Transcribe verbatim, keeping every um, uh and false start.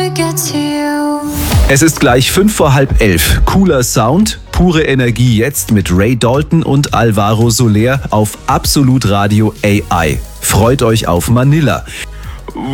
Es ist gleich fünf vor halb elf. Cooler Sound, pure Energie jetzt mit Ray Dalton und Alvaro Soler auf Absolut Radio A I. Freut euch auf Manila.